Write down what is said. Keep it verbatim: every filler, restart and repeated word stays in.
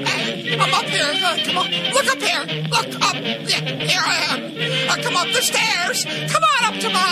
I'm up here. Uh, come on. Look up here. Look up. Yeah, here I am. Uh, come up the stairs. Come on up to my